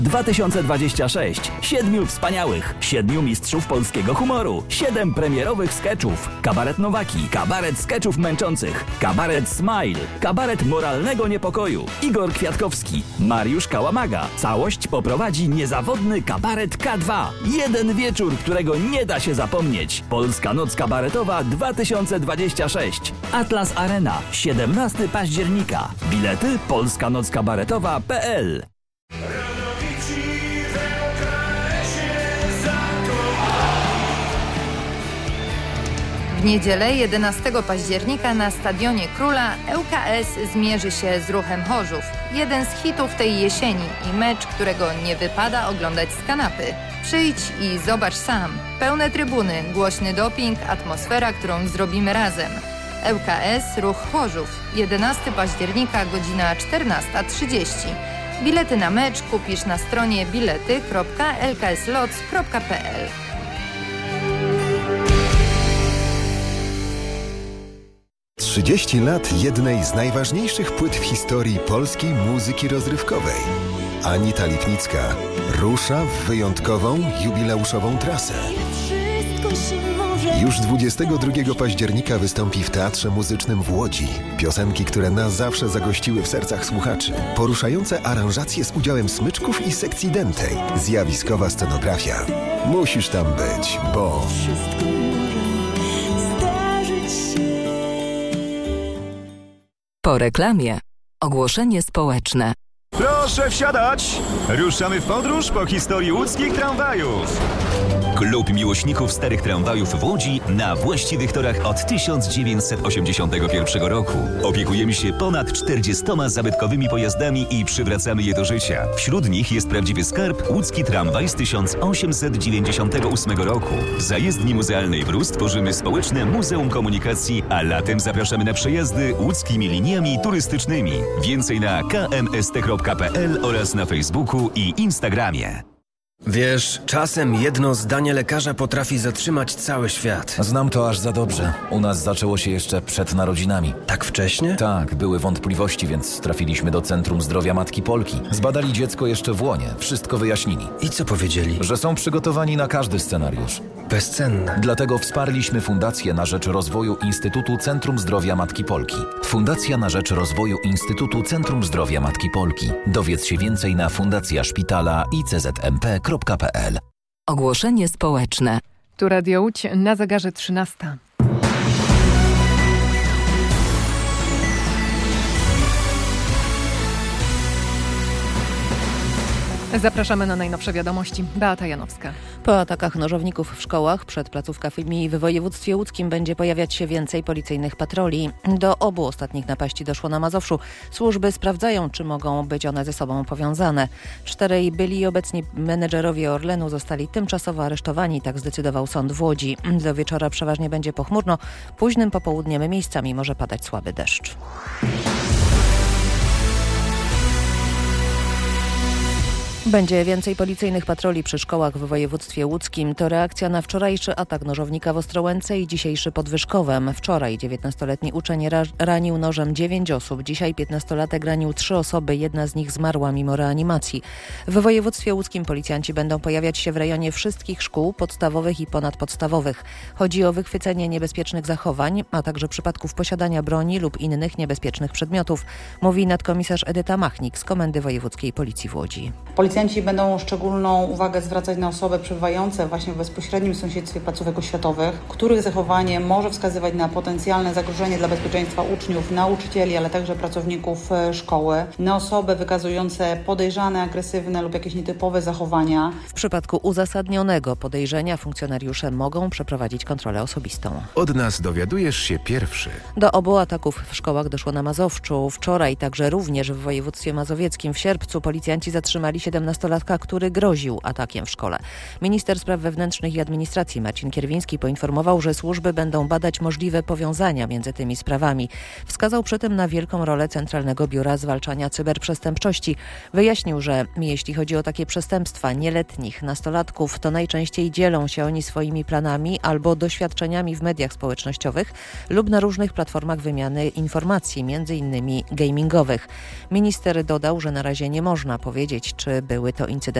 2026. 7 wspaniałych, 7 mistrzów polskiego humoru, 7 premierowych skeczów. Kabaret Nowaki, kabaret skeczów męczących, kabaret Smile, kabaret moralnego niepokoju. Igor Kwiatkowski, Mariusz Kałamaga. Całość poprowadzi niezawodny kabaret K2. Jeden wieczór, którego nie da się zapomnieć. Polska Noc Kabaretowa 2026. Atlas Arena, 17 października. Bilety polskanockabaretowa.pl. W niedzielę 11 października na Stadionie Króla ŁKS zmierzy się z Ruchem Chorzów. Jeden z hitów tej jesieni i mecz, którego nie wypada oglądać z kanapy. Przyjdź i zobacz sam. Pełne trybuny, głośny doping, atmosfera, którą zrobimy razem. ŁKS Ruch Chorzów. 11 października, godzina 14:30. Bilety na mecz kupisz na stronie bilety.lkslots.pl. Trzydzieści lat jednej z najważniejszych płyt w historii polskiej muzyki rozrywkowej. Anita Lipnicka rusza w wyjątkową, jubileuszową trasę. Już 22 października wystąpi w Teatrze Muzycznym w Łodzi. Piosenki, które na zawsze zagościły w sercach słuchaczy. Poruszające aranżacje z udziałem smyczków i sekcji dętej. Zjawiskowa scenografia. Musisz tam być, bo... Po reklamie. Ogłoszenie społeczne. Proszę wsiadać! Ruszamy w podróż po historii łódzkich tramwajów. Klub miłośników starych tramwajów w Łodzi na właściwych torach od 1981 roku. Opiekujemy się ponad 40 zabytkowymi pojazdami i przywracamy je do życia. Wśród nich jest prawdziwy skarb łódzki tramwaj z 1898 roku. W zajezdni muzealnej w Rus tworzymy społeczne Muzeum Komunikacji, a latem zapraszamy na przejazdy łódzkimi liniami turystycznymi. Więcej na kmst.pl oraz na Facebooku i Instagramie. Wiesz, czasem jedno zdanie lekarza potrafi zatrzymać cały świat. Znam to aż za dobrze. U nas zaczęło się jeszcze przed narodzinami. Tak wcześnie? Tak, były wątpliwości, więc trafiliśmy do Centrum Zdrowia Matki Polki. Zbadali dziecko jeszcze w łonie, wszystko wyjaśnili. I co powiedzieli? Że są przygotowani na każdy scenariusz. Bezcenne. Dlatego wsparliśmy Fundację na rzecz rozwoju Instytutu Centrum Zdrowia Matki Polki. Fundacja na rzecz rozwoju Instytutu Centrum Zdrowia Matki Polki. Dowiedz się więcej na fundacjaszpitala iczmp.pl. Ogłoszenie społeczne. Tu Radio Łódź na zegarze 13. Zapraszamy na najnowsze wiadomości. Beata Janowska. Po atakach nożowników w szkołach przed placówkami w województwie łódzkim będzie pojawiać się więcej policyjnych patroli. Do obu ostatnich napaści doszło na Mazowszu. Służby sprawdzają, czy mogą być one ze sobą powiązane. 4 byli i obecni menedżerowie Orlenu zostali tymczasowo aresztowani, tak zdecydował sąd w Łodzi. Do wieczora przeważnie będzie pochmurno. Późnym popołudniem miejscami może padać słaby deszcz. Będzie więcej policyjnych patroli przy szkołach w województwie łódzkim. To reakcja na wczorajszy atak nożownika w Ostrołęce i dzisiejszy pod Wyszkowem. Wczoraj 19-letni uczeń ranił nożem 9 osób. Dzisiaj 15-latek ranił 3 osoby. Jedna z nich zmarła mimo reanimacji. W województwie łódzkim policjanci będą pojawiać się w rejonie wszystkich szkół podstawowych i ponadpodstawowych. Chodzi o wychwycenie niebezpiecznych zachowań, a także przypadków posiadania broni lub innych niebezpiecznych przedmiotów, mówi nadkomisarz Edyta Machnik z Komendy Wojewódzkiej Policji w Łodzi. Policjanci będą szczególną uwagę zwracać na osoby przebywające właśnie w bezpośrednim sąsiedztwie placówek oświatowych, których zachowanie może wskazywać na potencjalne zagrożenie dla bezpieczeństwa uczniów, nauczycieli, ale także pracowników szkoły, na osoby wykazujące podejrzane, agresywne lub jakieś nietypowe zachowania. W przypadku uzasadnionego podejrzenia funkcjonariusze mogą przeprowadzić kontrolę osobistą. Od nas dowiadujesz się pierwszy. Do obu ataków w szkołach doszło na Mazowszu. Wczoraj także również w województwie mazowieckim w sierpcu policjanci zatrzymali 17-latka, który groził atakiem w szkole. Minister Spraw Wewnętrznych i Administracji Marcin Kierwiński poinformował, że służby będą badać możliwe powiązania między tymi sprawami. Wskazał przy tym na wielką rolę Centralnego Biura Zwalczania Cyberprzestępczości. Wyjaśnił, że jeśli chodzi o takie przestępstwa nieletnich nastolatków, to najczęściej dzielą się oni swoimi planami albo doświadczeniami w mediach społecznościowych lub na różnych platformach wymiany informacji, m.in. gamingowych. Minister dodał, że na razie nie można powiedzieć, czy były to incydenty